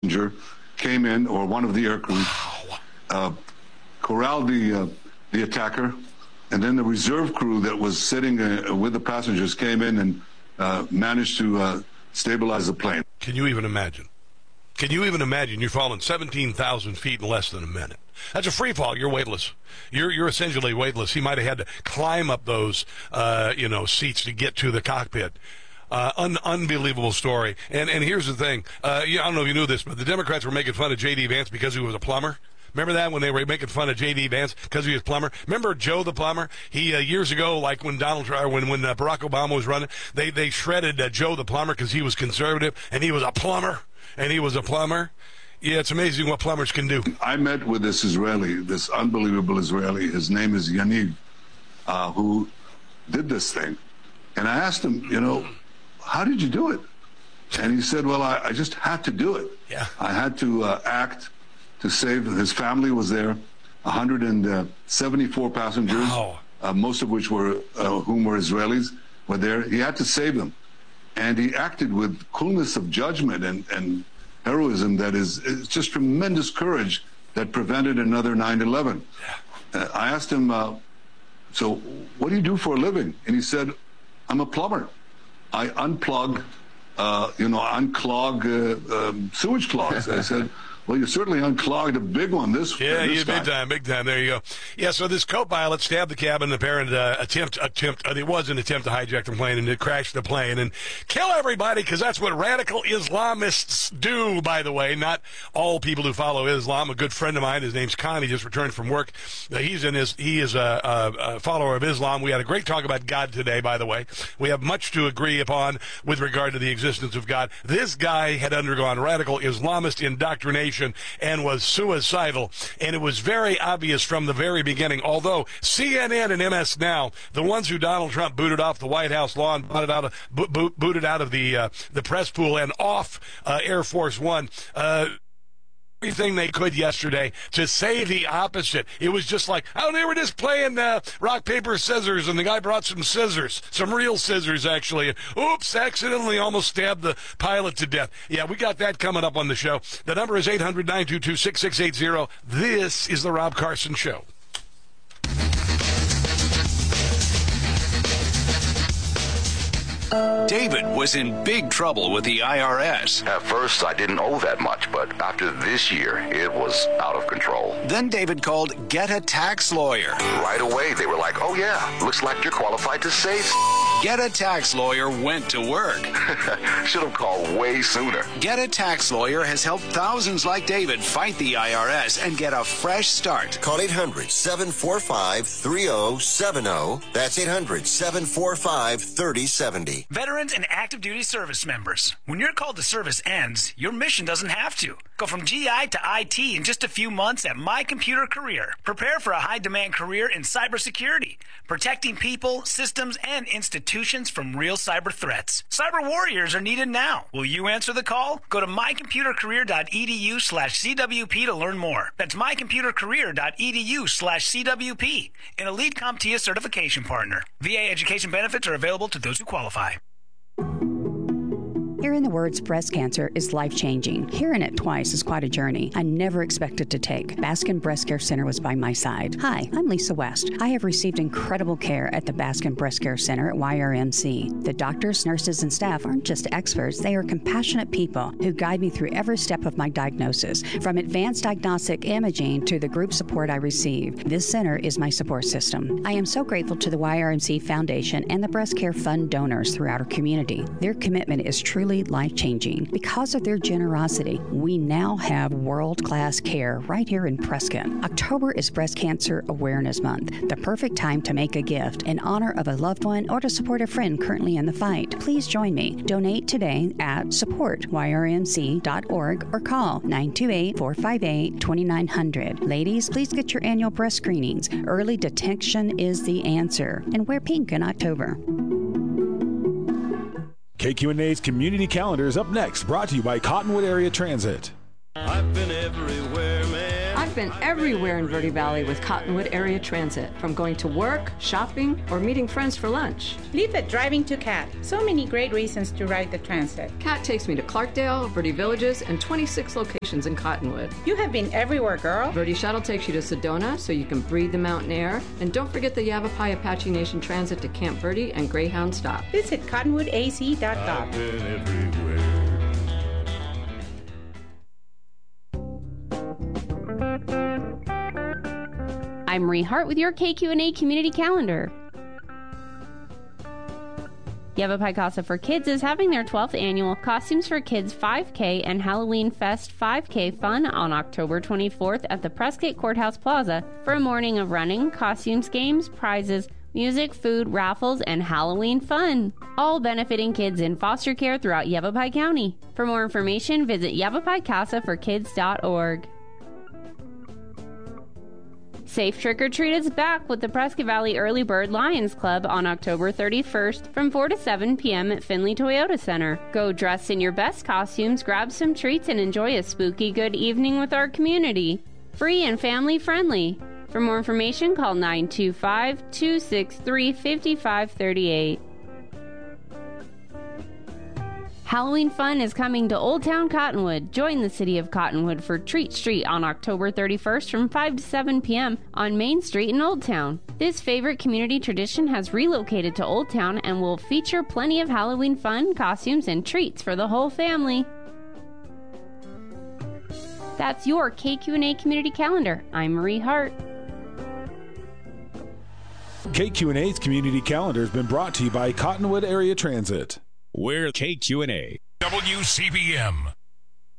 passenger came in, or one of the air crew, corralled the attacker, and then the reserve crew that was sitting with the passengers came in and managed to stabilize the plane. Can you even imagine? Can you even imagine you're falling 17,000 feet in less than a minute? That's a free fall. You're weightless. You're essentially weightless. He might have had to climb up those, seats to get to the cockpit. Unbelievable story. And here's the thing. I don't know if you knew this, but the Democrats were making fun of J.D. Vance because he was a plumber. Remember that when they were making fun of J.D. Vance because he was a plumber? Remember Joe the plumber? He years ago, like when when Barack Obama was running, they shredded Joe the plumber because he was conservative and he was a plumber. Yeah, it's amazing what plumbers can do. I met with this unbelievable Israeli. His name is Yaniv, who did this thing. And I asked him, how did you do it? And he said, well, I just had to do it. Yeah. I had to act to save. His family was there, 174 passengers, wow. Most of which whom were Israelis, were there. He had to save them. And he acted with coolness of judgment and heroism that is just tremendous courage that prevented another 9/11. I asked him, so what do you do for a living? And he said, I'm a plumber. I unclog sewage clogs. I said, well, you certainly unclogged a big one. Big time. There you go. Yeah, so this co-pilot stabbed the cabin. Apparent it was an attempt to hijack the plane, and it crashed the plane and kill everybody, because that's what radical Islamists do, by the way. Not all people who follow Islam. A good friend of mine, his name's Khan, he just returned from work. He is a follower of Islam. We had a great talk about God today, by the way. We have much to agree upon with regard to the existence of God. This guy had undergone radical Islamist indoctrination and was suicidal, and it was very obvious from the very beginning. Although CNN and MS Now, the ones who Donald Trump booted off the White House lawn, booted out of the press pool and off Air Force One, everything they could yesterday to say the opposite. It was just like, they were just playing rock, paper, scissors, and the guy brought some scissors, some real scissors, actually. And, oops, accidentally almost stabbed the pilot to death. Yeah, we got that coming up on the show. The number is 800-922-6680. This is The Rob Carson Show. David was in big trouble with the IRS. At first, I didn't owe that much, but after this year, it was out of control. Then David called Get a Tax Lawyer. Right away, they were like, oh yeah, looks like you're qualified to save. Get a Tax Lawyer went to work. Should have called way sooner. Get a Tax Lawyer has helped thousands like David fight the IRS and get a fresh start. Call 800-745-3070. That's 800-745-3070. Veterans and active duty service members, when your call to service ends, your mission doesn't have to. Go from GI to IT in just a few months at My Computer Career. Prepare for a high-demand career in cybersecurity, protecting people, systems, and institutions from real cyber threats. Cyber warriors are needed now. Will you answer the call? Go to mycomputercareer.edu/CWP to learn more. That's mycomputercareer.edu/CWP, an Elite CompTIA certification partner. VA education benefits are available to those who qualify. Hearing the words breast cancer is life-changing. Hearing it twice is quite a journey I never expected to take. Baskin Breast Care Center was by my side. Hi, I'm Lisa West. I have received incredible care at the Baskin Breast Care Center at YRMC. The doctors, nurses, and staff aren't just experts. They are compassionate people who guide me through every step of my diagnosis, from advanced diagnostic imaging to the group support I receive. This center is my support system. I am so grateful to the YRMC Foundation and the Breast Care Fund donors throughout our community. Their commitment is truly life-changing. Because of their generosity, we now have world-class care right here in Prescott. October is Breast Cancer Awareness Month, the perfect time to make a gift in honor of a loved one or to support a friend currently in the fight. Please join me. Donate today at supportyrmc.org or call 928-458-2900. Ladies, please get your annual breast screenings. Early detection is the answer. And wear pink in October. KQNA's Community Calendar is up next, brought to you by Cottonwood Area Transit. I've been everywhere, man. I'm I've been everywhere in Verde Valley with Cottonwood Area Transit, from going to work, shopping, or meeting friends for lunch. Leave it driving to CAT. So many great reasons to ride the transit. CAT takes me to Clarkdale, Verde Villages, and 26 locations in Cottonwood. You have been everywhere, girl. Verde Shuttle takes you to Sedona so you can breathe the mountain air. And don't forget the Yavapai Apache Nation Transit to Camp Verde and Greyhound Stop. Visit cottonwoodaz.com. I've been everywhere. I'm Marie Hart with your KQ&A Community Calendar. Yavapai Casa for Kids is having their 12th annual Costumes for Kids 5K and Halloween Fest 5K fun on October 24th at the Prescott Courthouse Plaza for a morning of running, costumes, games, prizes, music, food, raffles, and Halloween fun, all benefiting kids in foster care throughout Yavapai County. For more information, visit YavapaiCasaForKids.org. Safe Trick or Treat is back with the Prescott Valley Early Bird Lions Club on October 31st from 4 to 7 p.m. at Finley Toyota Center. Go dressed in your best costumes, grab some treats, and enjoy a spooky good evening with our community. Free and family friendly. For more information, call 925-263-5538. Halloween fun is coming to Old Town Cottonwood. Join the city of Cottonwood for Treat Street on October 31st from 5 to 7 p.m. on Main Street in Old Town. This favorite community tradition has relocated to Old Town and will feature plenty of Halloween fun, costumes, and treats for the whole family. That's your KQ&A Community Calendar. I'm Marie Hart. KQ&A's Community Calendar has been brought to you by Cottonwood Area Transit. We're KQ&A. WCBM.